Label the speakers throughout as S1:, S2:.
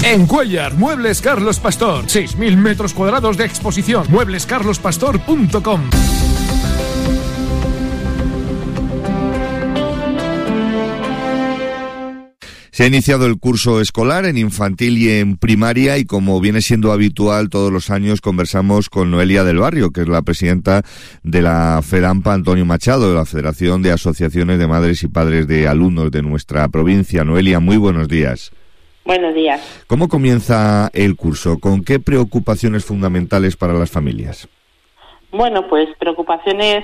S1: En Cuéllar, Muebles Carlos Pastor. 6.000 metros cuadrados de exposición. mueblescarlospastor.com.
S2: Se ha iniciado el curso escolar en infantil y en primaria y, como viene siendo habitual todos los años, conversamos con Noelia del Barrio, que es la presidenta de la FEDAMPA Antonio Machado, de la Federación de Asociaciones de Madres y Padres de Alumnos de nuestra provincia. Noelia, muy buenos días.
S3: Buenos días.
S2: ¿Cómo comienza el curso? ¿Con qué preocupaciones fundamentales para las familias?
S3: Bueno, pues preocupaciones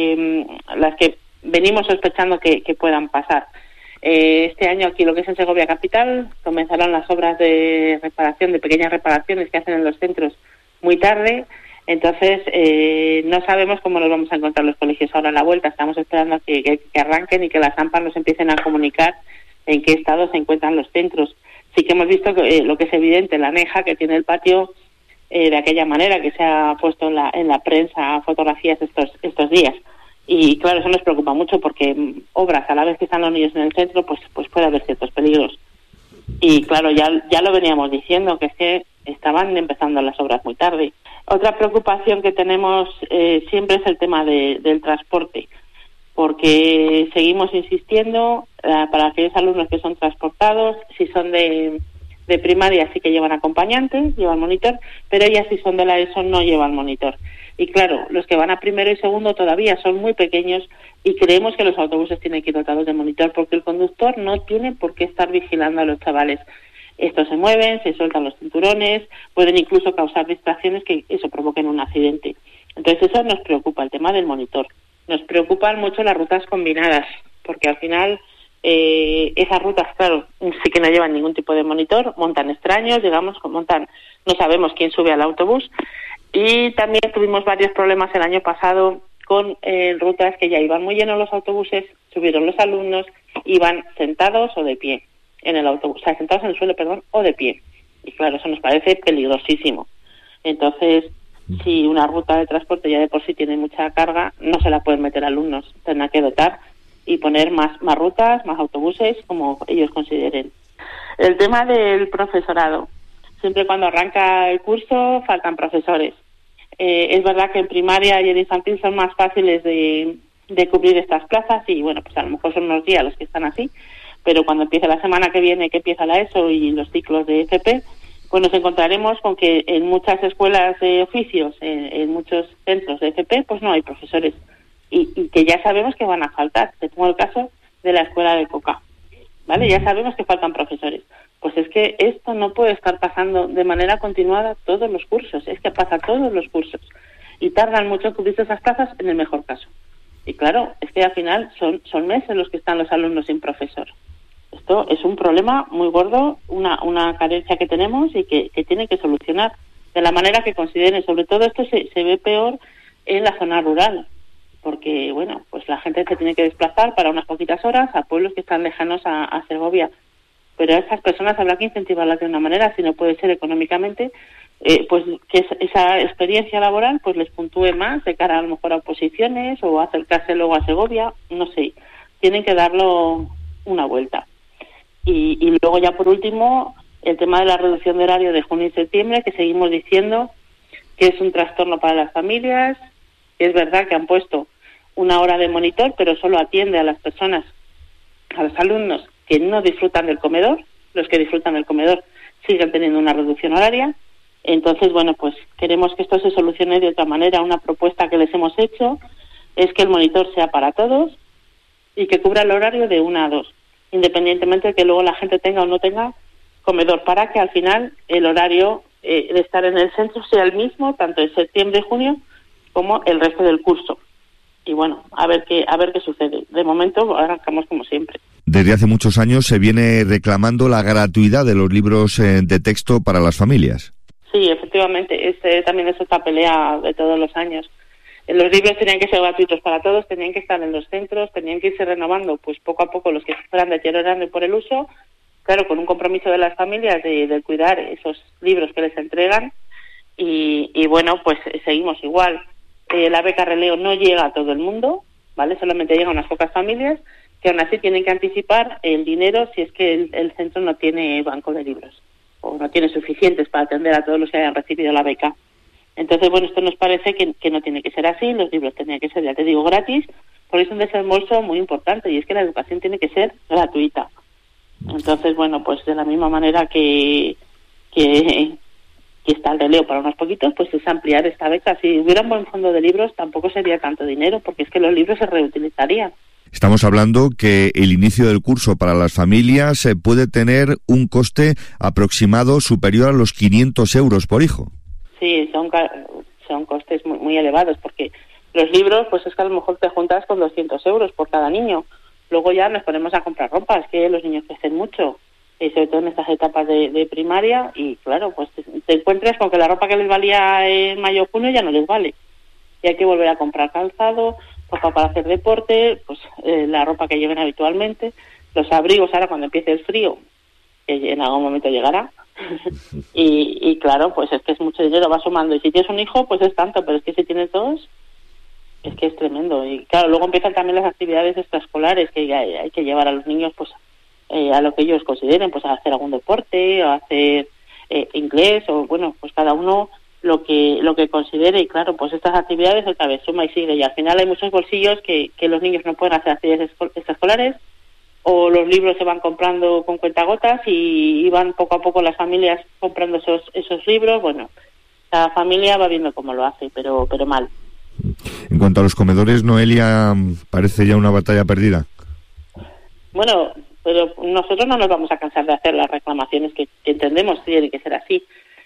S3: las que venimos sospechando que puedan pasar. Este año aquí, lo que es en Segovia Capital, comenzaron las obras de reparación, de pequeñas reparaciones que hacen en los centros muy tarde. Entonces, no sabemos cómo nos vamos a encontrar los colegios ahora a la vuelta. Estamos esperando a que arranquen y que las AMPA nos empiecen a comunicar en qué estado se encuentran los centros. Sí que hemos visto que lo que es evidente, la aneja que tiene el patio de aquella manera, que se ha puesto en la prensa fotografías estos días. Y claro, eso nos preocupa mucho porque obras a la vez que están los niños en el centro, pues puede haber ciertos peligros. Y claro, ya lo veníamos diciendo, que es que estaban empezando las obras muy tarde. Otra preocupación que tenemos siempre es el tema del transporte, porque seguimos insistiendo para aquellos alumnos que son transportados, si son de primaria sí que llevan acompañantes, llevan monitor, pero ellas si son de la ESO no llevan monitor. Y claro, los que van a primero y segundo todavía son muy pequeños y creemos que los autobuses tienen que ir dotados de monitor porque el conductor no tiene por qué estar vigilando a los chavales. Estos se mueven, se sueltan los cinturones, pueden incluso causar distracciones que eso provoquen un accidente. Entonces eso nos preocupa, el tema del monitor. Nos preocupan mucho las rutas combinadas, porque al final esas rutas, claro, sí que no llevan ningún tipo de monitor, montan extraños, digamos, no sabemos quién sube al autobús. Y también tuvimos varios problemas el año pasado con rutas que ya iban muy llenos los autobuses, subieron los alumnos, iban sentados o de pie en el autobús, o sea, sentados en el suelo, o de pie. Y claro, eso nos parece peligrosísimo. Entonces, si una ruta de transporte ya de por sí tiene mucha carga, no se la pueden meter alumnos, tendrán que dotar y poner más rutas, más autobuses, como ellos consideren. El tema del profesorado. Siempre cuando arranca el curso faltan profesores. Es verdad que en primaria y en infantil son más fáciles de cubrir estas plazas y bueno, pues a lo mejor son unos días los que están así, pero cuando empiece la semana que viene, que empieza la ESO y los ciclos de FP, pues nos encontraremos con que en muchas escuelas de oficios, en muchos centros de FP, pues no hay profesores y que ya sabemos que van a faltar. Te pongo el caso de la escuela de Coca, ¿vale? Ya sabemos que faltan profesores. Pues es que esto no puede estar pasando de manera continuada todos los cursos, es que pasa todos los cursos y tardan mucho en cubrirse esas plazas en el mejor caso. Y claro, es que al final son meses los que están los alumnos sin profesor. Esto es un problema muy gordo, una carencia que tenemos y que tiene que solucionar de la manera que consideren. Sobre todo esto se ve peor en la zona rural, porque bueno, pues la gente se tiene que desplazar para unas poquitas horas a pueblos que están lejanos a Segovia. Pero a esas personas habrá que incentivarlas de una manera, si no puede ser económicamente, pues que esa experiencia laboral pues les puntúe más de cara a lo mejor a oposiciones o acercarse luego a Segovia, no sé, tienen que darlo una vuelta. Y luego ya por último, el tema de la reducción de horario de junio y septiembre, que seguimos diciendo que es un trastorno para las familias, que es verdad que han puesto una hora de monitor, pero solo atiende a las personas, a los alumnos que no disfrutan del comedor. Los que disfrutan del comedor siguen teniendo una reducción horaria. Entonces, bueno, pues queremos que esto se solucione de otra manera. Una propuesta que les hemos hecho es que el monitor sea para todos y que cubra el horario de 1 a 2, independientemente de que luego la gente tenga o no tenga comedor, para que al final el horario de estar en el centro sea el mismo, tanto en septiembre y junio como el resto del curso. Y bueno, a ver qué sucede. De momento arrancamos como siempre.
S2: Desde hace muchos años se viene reclamando la gratuidad de los libros de texto para las familias.
S3: Sí, efectivamente, también es otra pelea de todos los años. Los libros tenían que ser gratuitos para todos, tenían que estar en los centros, tenían que irse renovando pues poco a poco los que se fueran deteriorando por el uso, claro, con un compromiso de las familias de cuidar esos libros que les entregan y bueno, pues seguimos igual. La beca Releo no llega a todo el mundo, ¿vale? Solamente llega a unas pocas familias que aún así tienen que anticipar el dinero si es que el centro no tiene banco de libros. o no tiene suficientes para atender a todos los que hayan recibido la beca. Entonces, bueno, esto nos parece que no tiene que ser así, los libros tendrían que ser, ya te digo, gratis, porque es un desembolso muy importante, y es que la educación tiene que ser gratuita. Entonces, bueno, pues de la misma manera que está el releo para unos poquitos, pues es ampliar esta beca. Si hubiera un buen fondo de libros, tampoco sería tanto dinero, porque es que los libros se reutilizarían.
S2: Estamos hablando que el inicio del curso para las familias puede tener un coste aproximado superior a los 500 euros por hijo.
S3: Sí, son costes muy, muy elevados, porque los libros, pues es que a lo mejor te juntas con 200 euros por cada niño. Luego ya nos ponemos a comprar ropa, es que los niños crecen mucho, sobre todo en estas etapas de primaria, y claro, pues te encuentras con que la ropa que les valía en mayo o junio ya no les vale. Y hay que volver a comprar calzado, ropa para hacer deporte, pues la ropa que lleven habitualmente, los abrigos ahora cuando empiece el frío, que en algún momento llegará. y claro, pues es que es mucho dinero, va sumando. Y si tienes un hijo, pues es tanto, pero es que si tienes dos, es que es tremendo. Y claro, luego empiezan también las actividades extraescolares, que hay que llevar a los niños pues a lo que ellos consideren, pues a hacer algún deporte, o a hacer inglés, o bueno, pues cada uno lo que considere. Y claro, pues estas actividades otra vez suma y sigue, y al final hay muchos bolsillos que los niños no pueden hacer actividades extraescolares, o los libros se van comprando con cuentagotas y van poco a poco las familias comprando esos libros. Bueno, cada familia va viendo cómo lo hace, pero mal.
S2: En cuanto a los comedores, Noelia, parece ya una batalla perdida.
S3: Bueno, pero nosotros no nos vamos a cansar de hacer las reclamaciones que entendemos que tiene que ser así.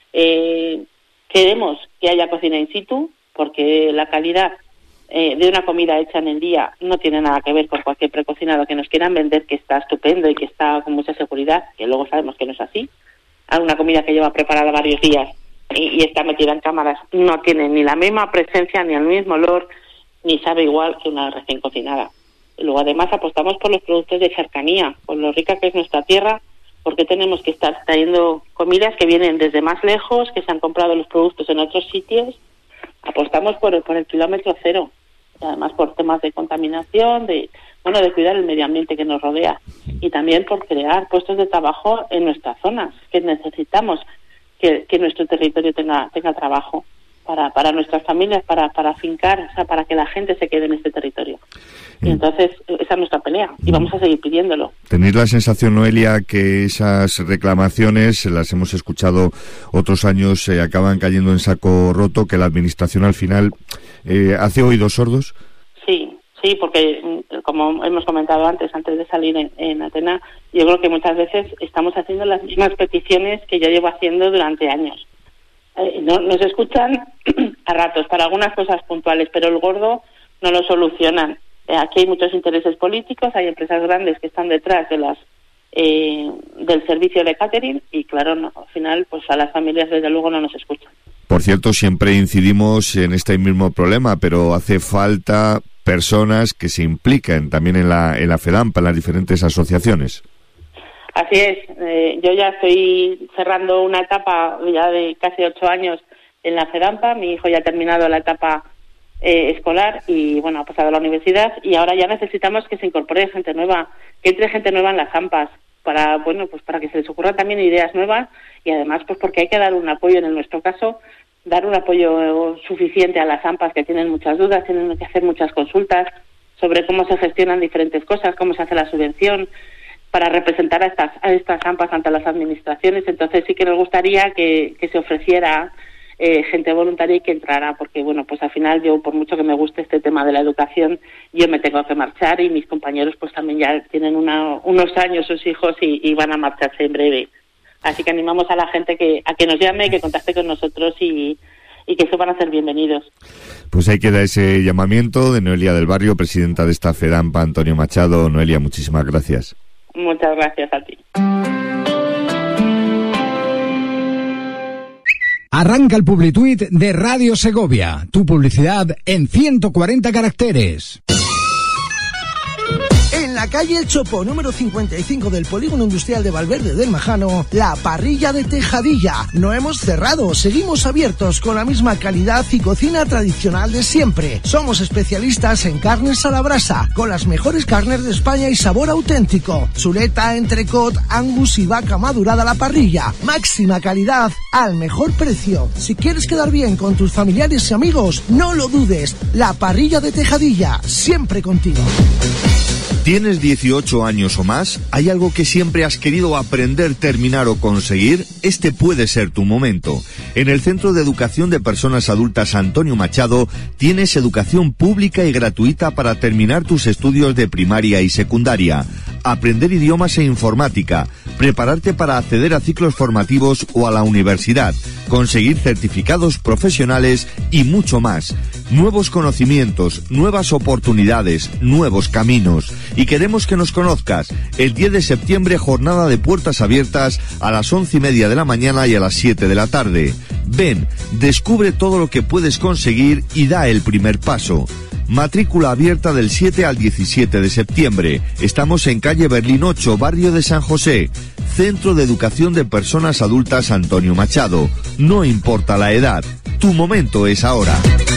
S3: Queremos que haya cocina in situ, porque la calidad de una comida hecha en el día no tiene nada que ver con cualquier precocinado que nos quieran vender, que está estupendo y que está con mucha seguridad, que luego sabemos que no es así. Una comida que lleva preparada varios días y está metida en cámaras no tiene ni la misma presencia, ni el mismo olor, ni sabe igual que una recién cocinada. Y luego además apostamos por los productos de cercanía, por lo rica que es nuestra tierra, porque tenemos que estar trayendo comidas que vienen desde más lejos, que se han comprado los productos en otros sitios. Apostamos por el kilómetro cero, y además por temas de contaminación, de cuidar el medio ambiente que nos rodea, y también por crear puestos de trabajo en nuestras zonas, que necesitamos que nuestro territorio tenga trabajo para nuestras familias, para afincar, o sea, para que la gente se quede en este territorio. Y entonces esa es nuestra pelea, y vamos a seguir pidiéndolo.
S2: ¿Tenéis la sensación, Noelia, que esas reclamaciones, las hemos escuchado otros años, acaban cayendo en saco roto, que la administración al final hace oídos sordos? Sí, porque como hemos comentado antes de salir en Atena, yo creo que muchas veces estamos haciendo las mismas peticiones que yo llevo haciendo durante años. Nos escuchan a ratos para algunas cosas puntuales, pero el gordo no lo solucionan. Aquí hay muchos intereses políticos, hay empresas grandes que están detrás de del servicio de catering, y claro, al final pues a las familias desde luego no nos escuchan. Por cierto, siempre incidimos en este mismo problema, pero hace falta personas que se impliquen también en la FEDAMPA, en las diferentes asociaciones.
S3: Así es, yo ya estoy cerrando una etapa ya de casi 8 años en la FEDAMPA. Mi hijo ya ha terminado la etapa escolar y ha pasado a la universidad, y ahora ya necesitamos que se incorpore gente nueva, que entre gente nueva en las AMPAs, para que se les ocurran también ideas nuevas, y además pues porque hay que dar un apoyo, en nuestro caso, dar un apoyo suficiente a las AMPAs, que tienen muchas dudas, tienen que hacer muchas consultas sobre cómo se gestionan diferentes cosas, cómo se hace la subvención, para representar a estas AMPAs ante las administraciones. Entonces sí que nos gustaría que se ofreciera gente voluntaria y que entrara, porque pues al final yo, por mucho que me guste este tema de la educación, yo me tengo que marchar, y mis compañeros pues también ya tienen unos años sus hijos y van a marcharse en breve. Así que animamos a la gente a que nos llame, que contacte con nosotros y que se van a ser bienvenidos.
S2: Pues ahí queda ese llamamiento de Noelia del Barrio, presidenta de esta FEDAMPA, Antonio Machado. Noelia, muchísimas gracias.
S3: Muchas gracias a ti.
S4: Arranca el Publituit de Radio Segovia. Tu publicidad en 140 caracteres.
S5: la calle El Chopo, número 55 del Polígono Industrial de Valverde del Majano, La Parrilla de Tejadilla. No hemos cerrado, seguimos abiertos con la misma calidad y cocina tradicional de siempre. Somos especialistas en carnes a la brasa, con las mejores carnes de España y sabor auténtico. Chuleta, entrecot, angus y vaca madurada a la parrilla. Máxima calidad al mejor precio. Si quieres quedar bien con tus familiares y amigos, no lo dudes. La Parrilla de Tejadilla, siempre contigo.
S2: ¿Tienes 18 años o más? ¿Hay algo que siempre has querido aprender, terminar o conseguir? Este puede ser tu momento. En el Centro de Educación de Personas Adultas Antonio Machado tienes educación pública y gratuita para terminar tus estudios de primaria y secundaria, aprender idiomas e informática, prepararte para acceder a ciclos formativos o a la universidad, conseguir certificados profesionales y mucho más. Nuevos conocimientos, nuevas oportunidades, nuevos caminos. Y queremos que nos conozcas. El 10 de septiembre, jornada de puertas abiertas a las 11:30 de la mañana y a las 7 de la tarde. Ven, descubre todo lo que puedes conseguir y da el primer paso. Matrícula abierta del 7 al 17 de septiembre. Estamos en calle Berlín 8, barrio de San José. Centro de Educación de Personas Adultas Antonio Machado. No importa la edad, tu momento es ahora.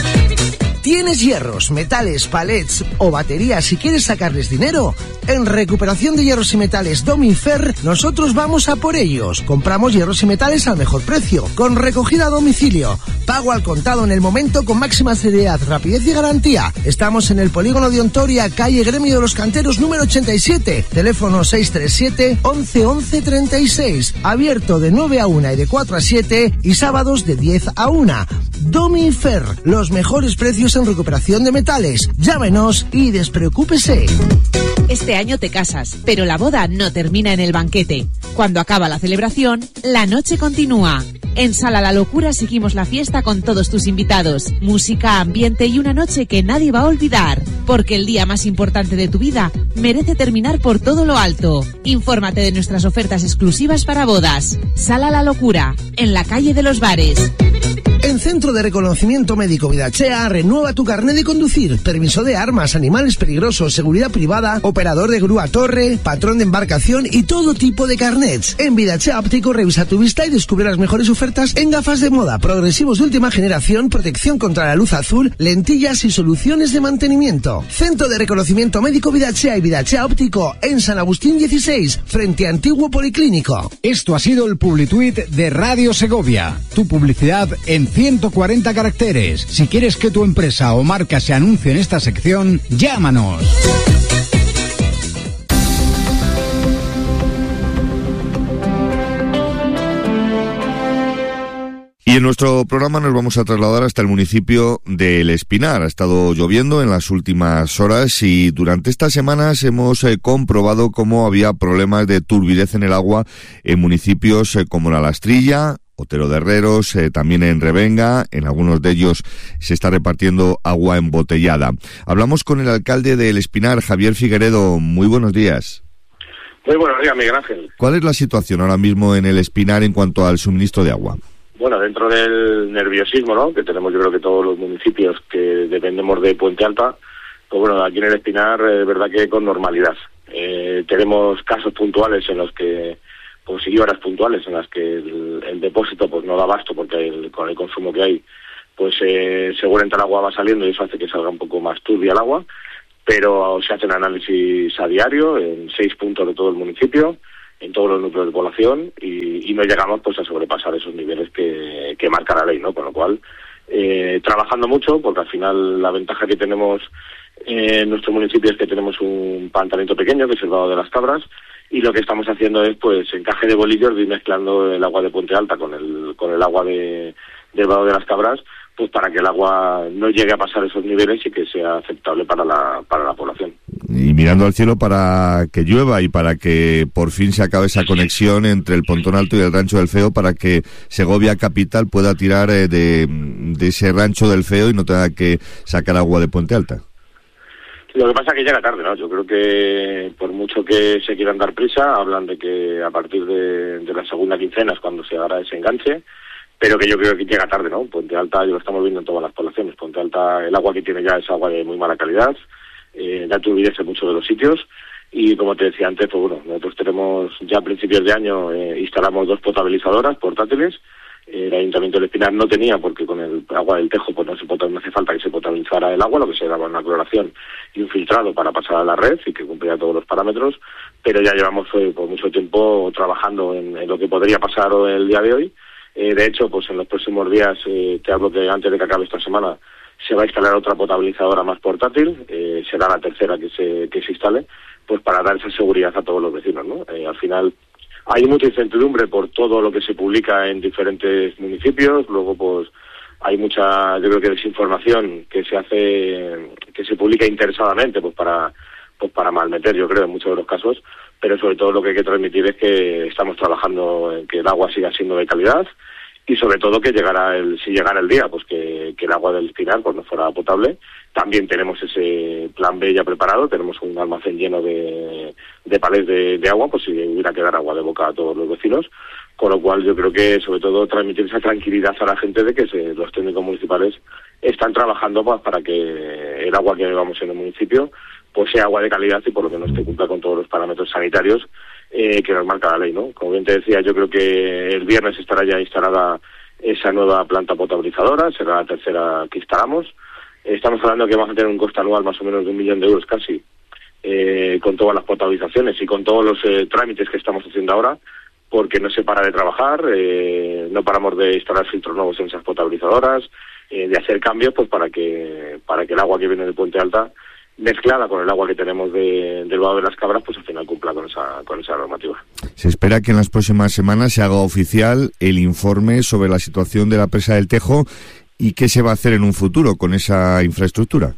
S5: ¿Tienes hierros, metales, palets o baterías y quieres sacarles dinero? En Recuperación de Hierros y Metales Domifer, nosotros vamos a por ellos. Compramos hierros y metales al mejor precio, con recogida a domicilio, pago al contado en el momento con máxima celeridad, rapidez y garantía. Estamos en el Polígono de Ontoria, calle Gremio de los Canteros número 87, teléfono 637 11 11 36, abierto de 9 a 1 y de 4 a 7 y sábados de 10 a 1. Domifer, los mejores precios en recuperación de metales. Llámenos y despreocúpese.
S6: Este año te casas, pero la boda no termina en el banquete. Cuando acaba la celebración, la noche continúa. En Sala La Locura seguimos la fiesta con todos tus invitados. Música, ambiente y una noche que nadie va a olvidar. Porque el día más importante de tu vida merece terminar por todo lo alto. Infórmate de nuestras ofertas exclusivas para bodas. Sala La Locura, en la calle de los Bares.
S5: En Centro de Reconocimiento Médico Vidachea, renueva tu carnet de conducir, permiso de armas, animales peligrosos, seguridad privada, operador de grúa torre, patrón de embarcación y todo tipo de carnets. En Vidachea Óptico revisa tu vista y descubre las mejores ofertas en gafas de moda, progresivos de última generación, protección contra la luz azul, lentillas y soluciones de mantenimiento. Centro de Reconocimiento Médico Vidachea y Vidachea Óptico en San Agustín 16, frente a Antiguo Policlínico.
S4: Esto ha sido el Publituit de Radio Segovia. Tu publicidad en 140 caracteres. Si quieres que tu empresa o marca se anuncie en esta sección, llámanos.
S2: Y en nuestro programa nos vamos a trasladar hasta el municipio de El Espinar. Ha estado lloviendo en las últimas horas y durante estas semanas hemos comprobado cómo había problemas de turbidez en el agua en municipios como La Lastrilla, Otero de Herreros, también en Revenga. En algunos de ellos se está repartiendo agua embotellada. Hablamos con el alcalde de El Espinar, Javier Figueredo. Muy buenos días.
S7: Muy buenos días, Miguel Ángel.
S2: ¿Cuál es la situación ahora mismo en El Espinar en cuanto al suministro de agua?
S7: Bueno, dentro del nerviosismo, ¿no?, que tenemos yo creo que todos los municipios que dependemos de Puente Alta, pues bueno, aquí en El Espinar es verdad que con normalidad. Tenemos casos puntuales en los que, pues sí, horas puntuales en las que el depósito pues no da abasto porque con el consumo que hay, pues seguramente el agua va saliendo y eso hace que salga un poco más turbia el agua, pero se hacen análisis a diario en 6 puntos de todo el municipio, en todos los núcleos de población y no llegamos pues a sobrepasar esos niveles que marca la ley, ¿no? Con lo cual, trabajando mucho, porque al final la ventaja que tenemos en nuestro municipio es que tenemos un pantanito pequeño que es el Vado de las Cabras, y lo que estamos haciendo es pues encaje de bolillos de ir mezclando el agua de Puente Alta con el agua del Vado de las Cabras, pues para que el agua no llegue a pasar esos niveles y que sea aceptable para la población. Y
S2: mirando al cielo para que llueva y para que por fin se acabe esa conexión entre el Pontón Alto y el Rancho del Feo, para que Segovia Capital pueda tirar de ese Rancho del Feo y no tenga que sacar agua de Puente Alta. Lo que pasa es que llega tarde, ¿no? Yo creo que por mucho que se quieran dar prisa, hablan de que a partir de la segunda quincena es cuando se hará ese enganche, pero que yo creo que llega tarde, ¿no? Puente Alta, yo lo estamos viendo en todas las poblaciones. Puente Alta, el agua que tiene ya es agua de muy mala calidad, da turbidez en muchos de los sitios,
S7: Y como te decía antes, pues bueno, nosotros tenemos ya a principios de año instalamos 2 potabilizadoras portátiles. El Ayuntamiento del Espinar no tenía, porque con el agua del Tejo pues no hace falta que se potabilizara el agua, lo que se daba una cloración y un filtrado para pasar a la red y que cumplía todos los parámetros, pero ya llevamos por mucho tiempo trabajando en lo que podría pasar el día de hoy. De hecho, pues en los próximos días, te hablo que antes de que acabe esta semana, se va a instalar otra potabilizadora más portátil, será la tercera que se instale, pues para dar esa seguridad a todos los vecinos, ¿no? Al final hay mucha incertidumbre por todo lo que se publica en diferentes municipios, luego pues hay mucha, yo creo que desinformación que se publica interesadamente pues para malmeter, yo creo, en muchos de los casos, pero sobre todo lo que hay que transmitir es que estamos trabajando en que el agua siga siendo de calidad y sobre todo que si llegara el día, pues que el agua del Espinar pues no fuera potable. También tenemos ese plan B ya preparado, tenemos un almacén lleno de palés de agua, pues si hubiera que dar agua de boca a todos los vecinos, con lo cual yo creo que sobre todo transmitir esa tranquilidad a la gente de que los técnicos municipales están trabajando pues, para que el agua que bebamos en el municipio pues sea agua de calidad y por lo menos que cumpla con todos los parámetros sanitarios que nos marca la ley, ¿no? Como bien te decía, yo creo que el viernes estará ya instalada esa nueva planta potabilizadora, será la tercera que instalamos. Estamos hablando que vamos a tener un coste anual más o menos de 1 millón de euros casi, con todas las potabilizaciones y con todos los trámites que estamos haciendo ahora, porque no se para de trabajar, no paramos de instalar filtros nuevos en esas potabilizadoras, de hacer cambios pues para que el agua que viene de Puente Alta, mezclada con el agua que tenemos del Vado de las Cabras, pues al final cumpla con esa normativa.
S2: Se espera que en las próximas semanas se haga oficial el informe sobre la situación de la presa del Tejo y qué se va a hacer en un futuro con esa infraestructura.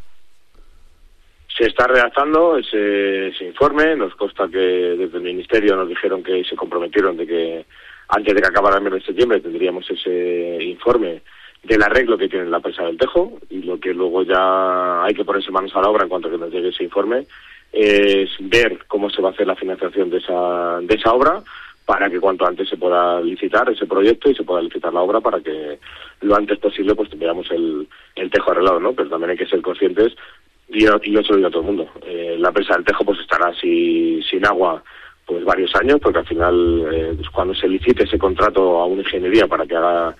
S7: Se está redactando ese informe, nos consta que desde el Ministerio nos dijeron que se comprometieron de que antes de que acabara el mes de septiembre tendríamos ese informe del arreglo que tiene la presa del Tejo, y lo que luego ya hay que ponerse manos a la obra en cuanto que nos llegue ese informe es ver cómo se va a hacer la financiación de esa obra para que cuanto antes se pueda licitar ese proyecto y se pueda licitar la obra para que lo antes posible pues veamos el Tejo arreglado, ¿no? Pero también hay que ser conscientes, y yo se lo digo a todo el mundo, la presa del Tejo pues estará sin agua pues varios años, porque al final pues cuando se licite ese contrato a una ingeniería para que haga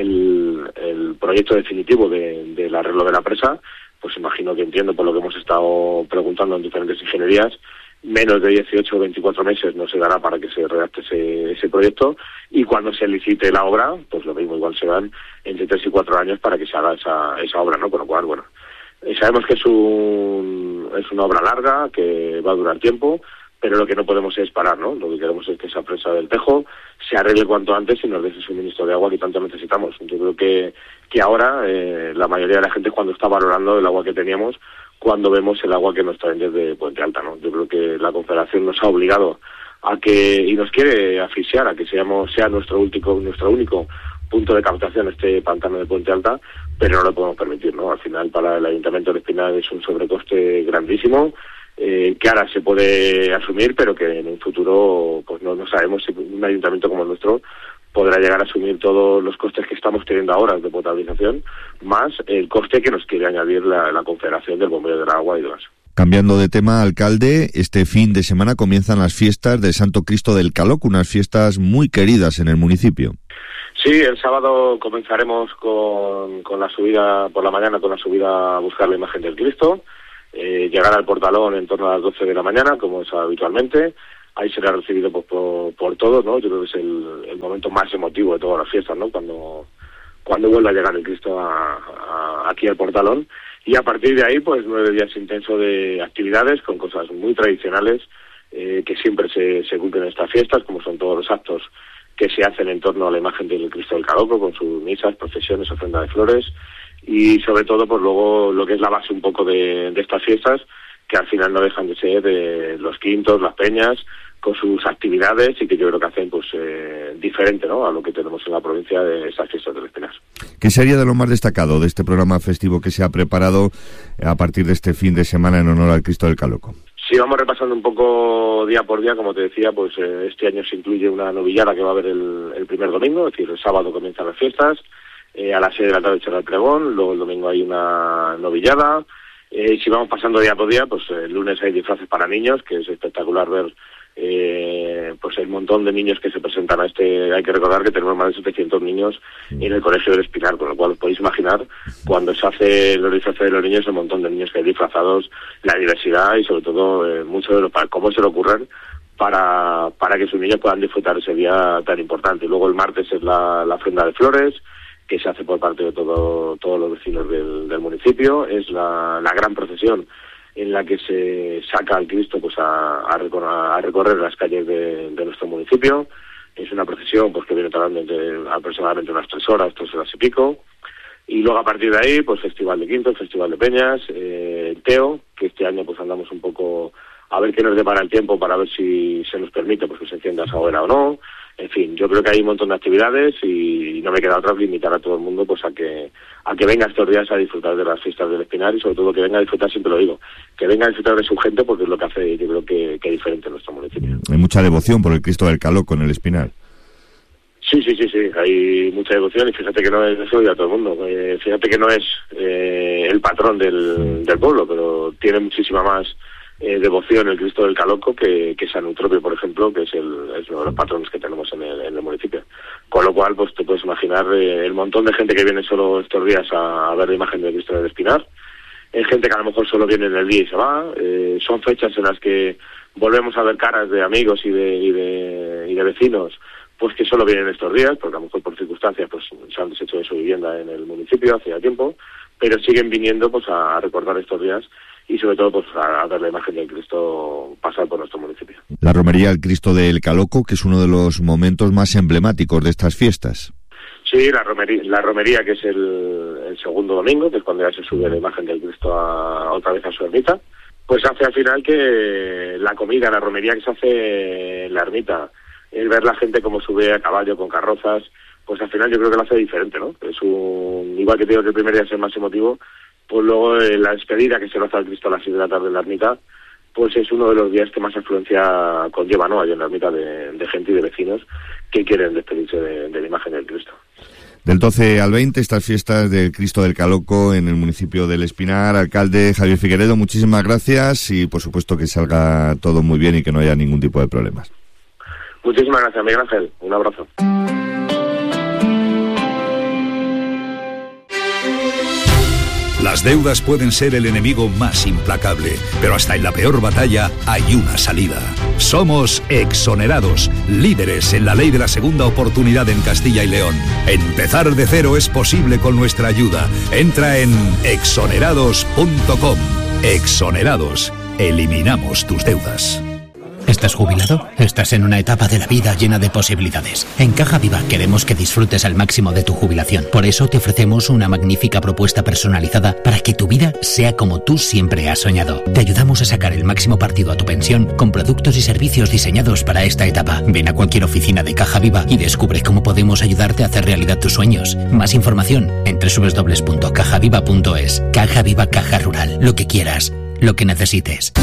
S7: el proyecto definitivo del arreglo de la presa, pues imagino que entiendo por lo que hemos estado preguntando en diferentes ingenierías, menos de 18 o 24 meses no se dará para que se redacte ese proyecto, y cuando se licite la obra, pues lo mismo, igual se dan entre 3 y 4 años para que se haga esa obra, ¿no? Con lo cual, bueno, sabemos que es una obra larga, que va a durar tiempo, pero lo que no podemos es parar, ¿no? Lo que queremos es que esa presa del Tejo se arregle cuanto antes y nos dé ese suministro de agua que tanto necesitamos. Yo creo que ahora la mayoría de la gente cuando está valorando el agua que teníamos, cuando vemos el agua que nos traen desde Puente Alta, ¿no? Yo creo que la Confederación nos ha obligado y nos quiere asfixiar a que sea nuestro único punto de captación este pantano de Puente Alta, pero no lo podemos permitir, ¿no? Al final para el Ayuntamiento de Espinar es un sobrecoste grandísimo, que ahora se puede asumir, pero que en un futuro pues no sabemos si un ayuntamiento como el nuestro podrá llegar a asumir todos los costes que estamos teniendo ahora de potabilización, más el coste que nos quiere añadir la Confederación del Bombeo del Agua y demás.
S2: Cambiando de tema, alcalde, este fin de semana comienzan las fiestas del Santo Cristo del Caloco, unas fiestas muy queridas en el municipio.
S7: Sí, el sábado comenzaremos con la subida por la mañana, con la subida a buscar la imagen del Cristo. Llegar al Portalón en torno a las 12 de la mañana, como es habitualmente. Ahí será recibido por todos, ¿no? Yo creo que es el momento más emotivo de todas las fiestas, ¿no? Cuando vuelva a llegar el Cristo aquí al Portalón. Y a partir de ahí, pues 9 días intensos de actividades con cosas muy tradicionales que siempre se cumplen en estas fiestas, como son todos los actos que se hacen en torno a la imagen del Cristo del Caloco, con sus misas, procesiones, ofrenda de flores, y sobre todo pues luego lo que es la base un poco de estas fiestas, que al final no dejan de ser los quintos, las peñas, con sus actividades, y que yo creo que hacen pues diferente, ¿no?, a lo que tenemos en la provincia de estas fiestas del Espinar.
S2: ¿Qué sería de lo más destacado de este programa festivo que se ha preparado a partir de este fin de semana en honor al Cristo del Caloco?
S7: Sí, vamos repasando un poco día por día, como te decía, pues este año se incluye una novillada que va a haber el primer domingo, es decir, el sábado comienzan las fiestas, a las 6 de la tarde será el pregón, luego el domingo hay una novillada, Si vamos pasando día por día, pues el lunes hay disfraces para niños, que es espectacular ver pues el montón de niños que se presentan a hay que recordar que tenemos más de 700 niños en el Colegio del Espinar, con lo cual os podéis imaginar cuando se hace los disfraces de los niños, el montón de niños que hay disfrazados, la diversidad y sobre todo mucho de cómo se le ocurren para que sus niños puedan disfrutar ese día tan importante. Y luego el martes es la ofrenda de flores, que se hace por parte de todos los vecinos del municipio. Es la gran procesión en la que se saca al Cristo pues a recorrer las calles de nuestro municipio. Es una procesión pues que viene tardando aproximadamente unas 3 horas y pico. Y luego a partir de ahí, pues Festival de Quinto, Festival de Peñas, Teo, que este año pues andamos un poco a ver qué nos depara el tiempo para ver si se nos permite pues que se encienda esa hoguera o no. En fin, yo creo que hay un montón de actividades y no me queda otra que invitar a todo el mundo pues a que venga estos días a disfrutar de las fiestas del Espinar y sobre todo que venga a disfrutar, siempre lo digo, que venga a disfrutar de su gente porque es lo que hace, yo creo que diferente en nuestro municipio.
S2: Hay mucha devoción por el Cristo del Caloco en el Espinar.
S7: Sí, hay mucha devoción y fíjate que no es eso a todo el mundo. Fíjate que no es el patrón del pueblo, pero tiene muchísima más devoción el Cristo del Caloco que San Eutropio, por ejemplo, que es uno de los patrones que tenemos en el municipio. Con lo cual, pues te puedes imaginar el montón de gente que viene solo estos días a ver la imagen del Cristo del Espinar. Hay gente que a lo mejor solo viene en el día y se va. Son fechas en las que volvemos a ver caras de amigos y de vecinos, pues que solo vienen estos días, porque a lo mejor por circunstancias pues se han deshecho de su vivienda en el municipio hace ya tiempo, pero siguen viniendo pues a recordar estos días y sobre todo pues a ver la imagen del Cristo pasar por nuestro municipio.
S2: La romería del Cristo del Caloco, que es uno de los momentos más emblemáticos de estas fiestas.
S7: Sí, la romería que es el segundo domingo, que es cuando ya se sube la imagen del Cristo otra vez a su ermita, pues hace al final que la comida, la romería que se hace en la ermita, el ver la gente como sube a caballo con carrozas, pues al final yo creo que lo hace diferente, ¿no? Igual que te digo que el primer día es el más emotivo, pues luego la despedida que se lo hace al Cristo a las 6 de la tarde en la ermita, pues es uno de los días que más afluencia conlleva, ¿no? Hay en la ermita de gente y de vecinos que quieren despedirse de la imagen del Cristo.
S2: Del 12 al 20, estas fiestas del Cristo del Caloco en el municipio del Espinar. Alcalde Javier Figueredo, muchísimas gracias y por supuesto que salga todo muy bien y que no haya ningún tipo de problemas.
S7: Muchísimas gracias, Miguel Ángel. Un abrazo.
S8: Las deudas pueden ser el enemigo más implacable, pero hasta en la peor batalla hay una salida. Somos Exonerados, líderes en la ley de la segunda oportunidad en Castilla y León. Empezar de cero es posible con nuestra ayuda. Entra en exonerados.com. Exonerados. Eliminamos tus deudas.
S9: ¿Estás jubilado? Estás en una etapa de la vida llena de posibilidades. En Caja Viva queremos que disfrutes al máximo de tu jubilación. Por eso te ofrecemos una magnífica propuesta personalizada para que tu vida sea como tú siempre has soñado. Te ayudamos a sacar el máximo partido a tu pensión con productos y servicios diseñados para esta etapa. Ven a cualquier oficina de Caja Viva y descubre cómo podemos ayudarte a hacer realidad tus sueños. Más información en www.cajaviva.es. Caja Viva, Caja Rural. Lo que quieras, lo que necesites.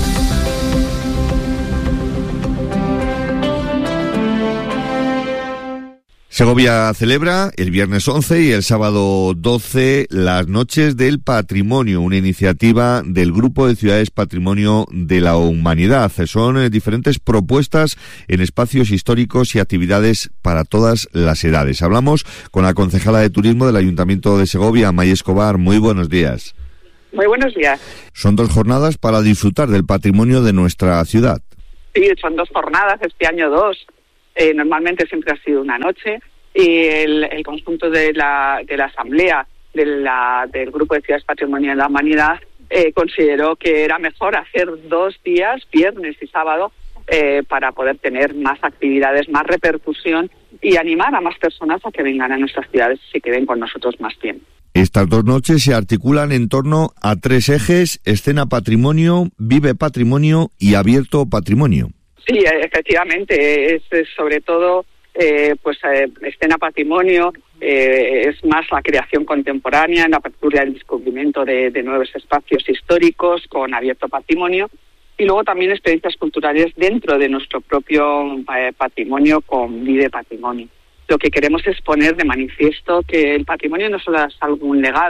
S2: Segovia celebra el viernes 11 y el sábado 12 las Noches del Patrimonio, una iniciativa del Grupo de Ciudades Patrimonio de la Humanidad. Son diferentes propuestas en espacios históricos y actividades para todas las edades. Hablamos con la concejala de Turismo del Ayuntamiento de Segovia, May Escobar. Muy buenos días.
S10: Muy buenos días.
S2: Son 2 jornadas para disfrutar del patrimonio de nuestra ciudad.
S10: Sí, son 2 jornadas, este año 2. Normalmente siempre ha sido una noche y el conjunto de la asamblea del Grupo de Ciudades Patrimonio de la Humanidad consideró que era mejor hacer 2 días, viernes y sábado, para poder tener más actividades, más repercusión y animar a más personas a que vengan a nuestras ciudades y se queden con nosotros más tiempo.
S2: Estas 2 noches se articulan en torno a 3 ejes: escena patrimonio, vive patrimonio y abierto patrimonio. Sí,
S10: efectivamente, es sobre todo escena patrimonio, es más la creación contemporánea, la apertura y el descubrimiento de nuevos espacios históricos con abierto patrimonio y luego también experiencias culturales dentro de nuestro propio patrimonio con vive patrimonio. Lo que queremos es poner de manifiesto que el patrimonio no solo es algún legado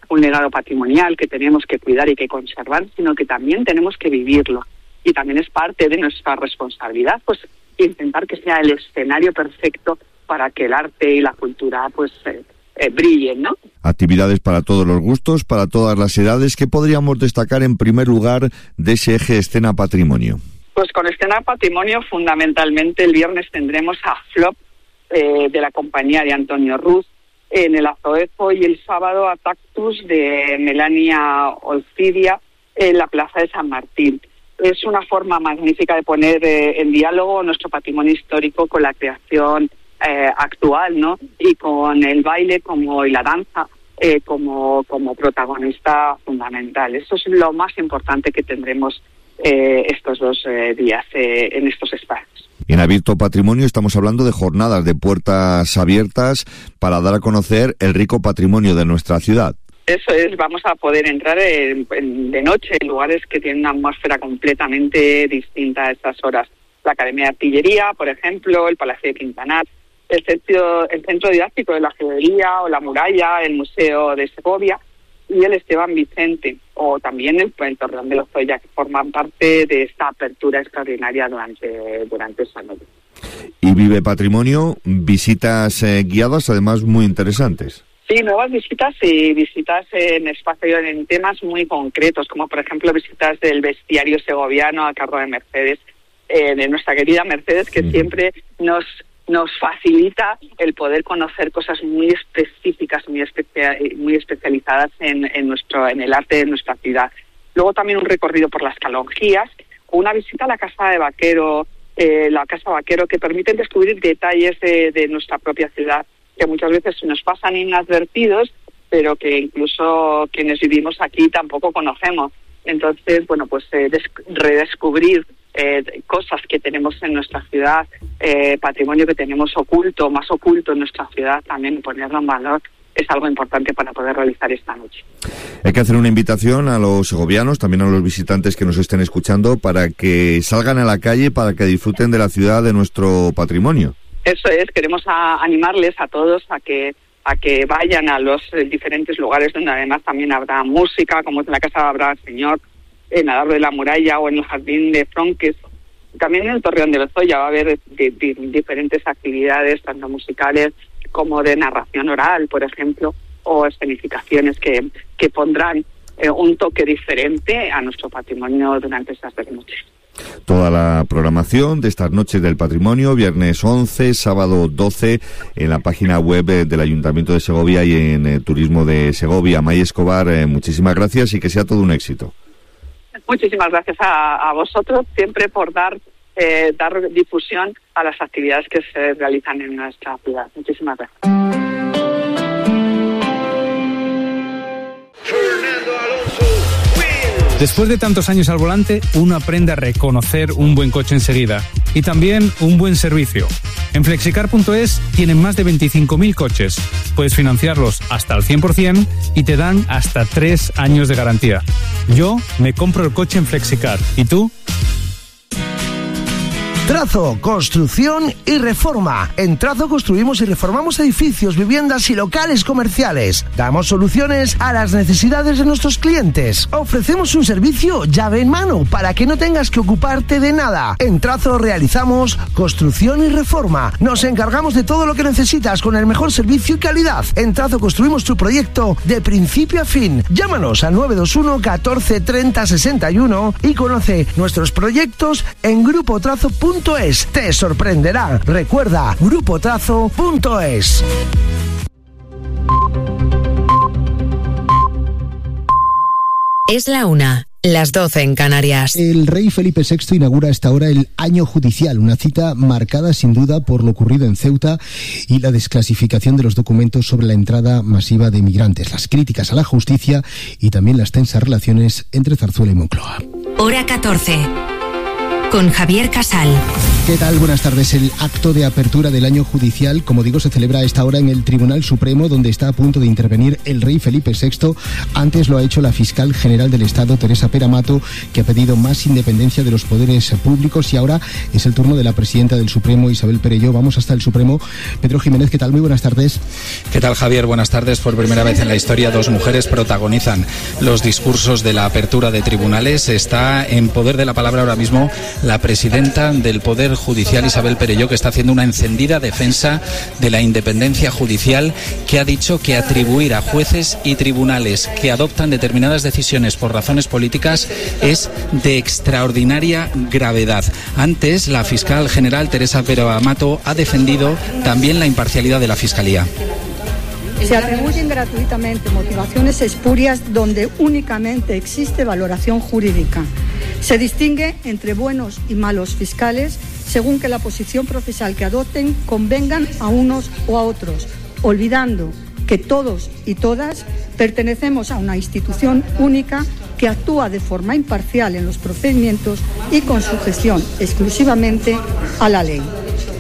S10: un legado patrimonial que tenemos que cuidar y que conservar, sino que también tenemos que vivirlo. Y también es parte de nuestra responsabilidad, pues, intentar que sea el escenario perfecto para que el arte y la cultura, pues, brillen, ¿no?
S2: Actividades para todos los gustos, para todas las edades. ¿Qué podríamos destacar en primer lugar de ese eje Escena Patrimonio?
S10: Pues con Escena Patrimonio, fundamentalmente, el viernes tendremos a Flop, de la compañía de Antonio Ruz, en el Azoezo, y el sábado a Tactus de Melania Olcidia en la Plaza de San Martín. Es una forma magnífica de poner en diálogo nuestro patrimonio histórico con la creación actual, ¿no? Y con el baile y la danza como protagonista fundamental. Eso es lo más importante que tendremos estos 2 días en estos espacios.
S2: En Abierto Patrimonio estamos hablando de jornadas de puertas abiertas para dar a conocer el rico patrimonio de nuestra ciudad.
S10: Eso es, vamos a poder entrar de noche en lugares que tienen una atmósfera completamente distinta a estas horas. La Academia de Artillería, por ejemplo, el Palacio de Quintanar, el centro didáctico de la Judería o la Muralla, el Museo de Segovia y el Esteban Vicente, o también el Torreón de Lozoya, que forman parte de esta apertura extraordinaria durante esta noche.
S2: Y Vive Patrimonio, visitas guiadas, además muy interesantes.
S10: Sí, nuevas visitas y visitas en espacio en temas muy concretos, como por ejemplo visitas del bestiario segoviano a cargo de Mercedes, de nuestra querida Mercedes, que siempre nos facilita el poder conocer cosas muy específicas, muy especializadas en el arte de nuestra ciudad. Luego también un recorrido por las Calonjías, una visita a la Casa de Vaquero, que permite descubrir detalles de nuestra propia ciudad, que muchas veces nos pasan inadvertidos, pero que incluso quienes vivimos aquí tampoco conocemos. Entonces, bueno, pues redescubrir cosas que tenemos en nuestra ciudad, patrimonio que tenemos más oculto en nuestra ciudad, también ponerlo en valor, es algo importante para poder realizar esta noche.
S2: Hay que hacer una invitación a los segovianos, también a los visitantes que nos estén escuchando, para que salgan a la calle, para que disfruten de la ciudad, de nuestro patrimonio. Eso
S10: es, queremos animarles a todos a que vayan a los diferentes lugares donde además también habrá música, como en la Casa de Abraham Señor, en el Árbol de la Muralla o en el Jardín de Fronques. También en el Torreón de Lozoya va a haber diferentes actividades, tanto musicales como de narración oral, por ejemplo, o escenificaciones que pondrán un toque diferente a nuestro patrimonio durante estas 3 noches.
S2: Toda la programación de estas noches del patrimonio, viernes 11, sábado 12, en la página web del Ayuntamiento de Segovia y en Turismo de Segovia. May Escobar, muchísimas gracias y que sea todo un éxito.
S10: Muchísimas gracias a vosotros, siempre por dar difusión a las actividades que se realizan en nuestra ciudad. Muchísimas gracias.
S11: Después de tantos años al volante, uno aprende a reconocer un buen coche enseguida y también un buen servicio. En Flexicar.es tienen más de 25.000 coches. Puedes financiarlos hasta el 100% y te dan hasta 3 años de garantía. Yo me compro el coche en Flexicar. ¿Y tú?
S5: Trazo, construcción y reforma. En Trazo construimos y reformamos edificios, viviendas y locales comerciales. Damos soluciones a las necesidades de nuestros clientes. Ofrecemos un servicio llave en mano para que no tengas que ocuparte de nada. En Trazo realizamos construcción y reforma. Nos encargamos de todo lo que necesitas con el mejor servicio y calidad. En Trazo construimos tu proyecto de principio a fin. Llámanos al 921 14 30 61 y conoce nuestros proyectos en grupotrazo.es. Te sorprenderá. Recuerda, grupotrazo.es.
S12: Es la 1, las 12 en Canarias.
S13: El rey Felipe VI inaugura a esta hora el año judicial, una cita marcada sin duda por lo ocurrido en Ceuta y la desclasificación de los documentos sobre la entrada masiva de migrantes, las críticas a la justicia y también las tensas relaciones entre Zarzuela y Moncloa.
S12: Hora 14. con Javier Casal.
S13: ¿Qué tal? Buenas tardes. El acto de apertura del año judicial, como digo, se celebra a esta hora en el Tribunal Supremo, donde está a punto de intervenir el rey Felipe VI. Antes lo ha hecho la fiscal general del Estado, Teresa Pera Mato, que ha pedido más independencia de los poderes públicos, y ahora es el turno de la presidenta del Supremo, Isabel Perelló. Vamos hasta el Supremo. Pedro Jiménez, ¿qué tal? Muy buenas tardes.
S14: ¿Qué tal, Javier? Buenas tardes. Por primera vez en la historia, 2 mujeres protagonizan los discursos de la apertura de tribunales. Está en poder de la palabra ahora mismo la presidenta del Poder Judicial, Isabel Perelló, que está haciendo una encendida defensa de la independencia judicial, que ha dicho que atribuir a jueces y tribunales que adoptan determinadas decisiones por razones políticas es de extraordinaria gravedad. Antes, la fiscal general Teresa Pera Mato ha defendido también la imparcialidad de la Fiscalía.
S15: Se atribuyen gratuitamente motivaciones espurias donde únicamente existe valoración jurídica. Se distingue entre buenos y malos fiscales según que la posición procesal que adopten convengan a unos o a otros, olvidando que todos y todas pertenecemos a una institución única que actúa de forma imparcial en los procedimientos y con sujeción exclusivamente a la ley.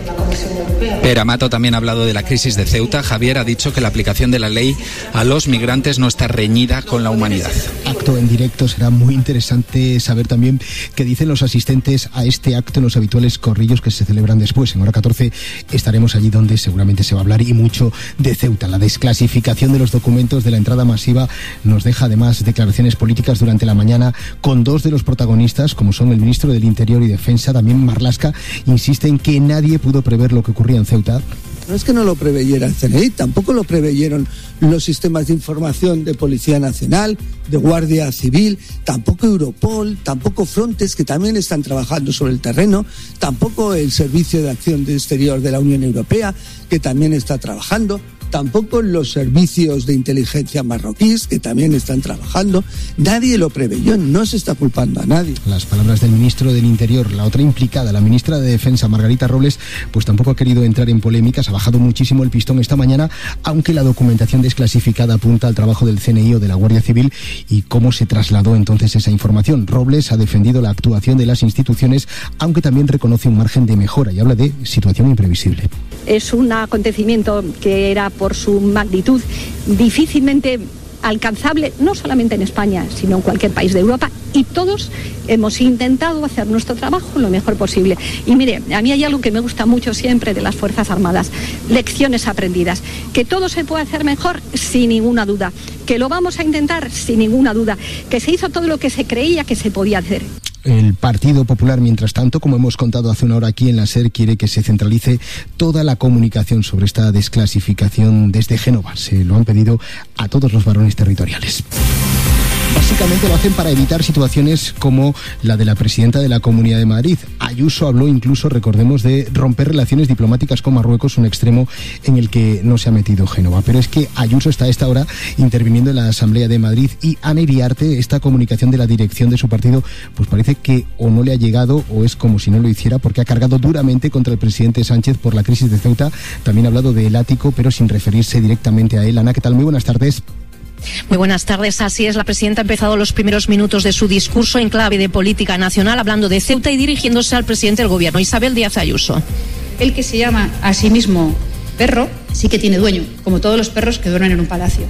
S14: Pera Mato también ha hablado de la crisis de Ceuta. Javier ha dicho que la aplicación de la ley a los migrantes no está reñida con la humanidad.
S13: Acto en directo. Será muy interesante saber también qué dicen los asistentes a este acto en los habituales corrillos que se celebran después. En hora 14 estaremos allí donde seguramente se va a hablar y mucho de Ceuta. La desclasificación de los documentos de la entrada masiva nos deja además declaraciones políticas durante la mañana con 2 de los protagonistas, como son el ministro del Interior y Defensa. También Marlaska insiste en que nadie pudo prever lo que ocurría en Ceuta.
S16: No es que no lo preveyera el CNI, tampoco lo preveyeron los sistemas de información de Policía Nacional, de Guardia Civil, tampoco Europol, tampoco Frontex, que también están trabajando sobre el terreno, tampoco el Servicio de Acción Exterior de la Unión Europea, que también está trabajando, tampoco los servicios de inteligencia marroquíes, que también están trabajando. Nadie lo preveyó, no se está culpando a nadie.
S13: Las palabras del ministro del Interior. La otra implicada, la ministra de Defensa, Margarita Robles, pues tampoco ha querido entrar en polémicas. Ha bajado muchísimo el pistón esta mañana, aunque la documentación desclasificada apunta al trabajo del CNI o de la Guardia Civil y cómo se trasladó entonces esa información. Robles ha defendido la actuación de las instituciones, aunque también reconoce un margen de mejora y habla de situación imprevisible.
S17: Es un acontecimiento que era, por su magnitud, difícilmente alcanzable, no solamente en España, sino en cualquier país de Europa, y todos hemos intentado hacer nuestro trabajo lo mejor posible. Y mire, a mí hay algo que me gusta mucho siempre de las Fuerzas Armadas: lecciones aprendidas. Que todo se puede hacer mejor, sin ninguna duda. Que lo vamos a intentar, sin ninguna duda. Que se hizo todo lo que se creía que se podía hacer.
S13: El Partido Popular, mientras tanto, como hemos contado hace una hora aquí en la SER, quiere que se centralice toda la comunicación sobre esta desclasificación desde Génova. Se lo han pedido a todos los varones territoriales. Básicamente lo hacen para evitar situaciones como la de la presidenta de la Comunidad de Madrid. Ayuso habló incluso, recordemos, de romper relaciones diplomáticas con Marruecos, un extremo en el que no se ha metido Génova. Pero es que Ayuso está a esta hora interviniendo en la Asamblea de Madrid, y Ana Iriarte, esta comunicación de la dirección de su partido, pues parece que o no le ha llegado o es como si no lo hiciera, porque ha cargado duramente contra el presidente Sánchez por la crisis de Ceuta. También ha hablado del ático, pero sin referirse directamente a él. Ana, ¿qué tal? Muy buenas tardes.
S18: Muy buenas tardes. Así es, la presidenta ha empezado los primeros minutos de su discurso en clave de política nacional, hablando de Ceuta y dirigiéndose al presidente del gobierno, Isabel Díaz Ayuso.
S19: El que se llama a sí mismo perro sí que tiene dueño, como todos los perros que duermen en un palacio.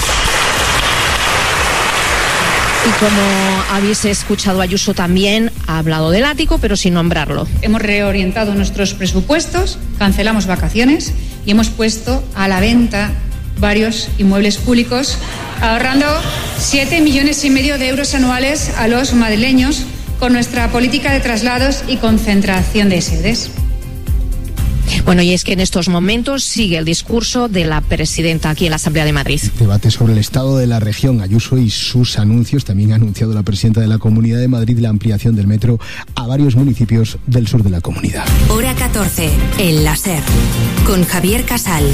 S18: Y como habéis escuchado, Ayuso también ha hablado del ático, pero sin nombrarlo.
S19: Hemos reorientado nuestros presupuestos, cancelamos vacaciones y hemos puesto a la venta varios inmuebles públicos, ahorrando 7,5 millones de euros anuales a los madrileños con nuestra política de traslados y concentración de sedes.
S18: Bueno, y es que en estos momentos sigue el discurso de la presidenta aquí en la Asamblea de Madrid.
S13: Debate sobre el estado de la región, Ayuso y sus anuncios. También ha anunciado la presidenta de la Comunidad de Madrid la ampliación del metro a varios municipios del sur de la comunidad.
S12: Hora 14, en la SER, con Javier Casal.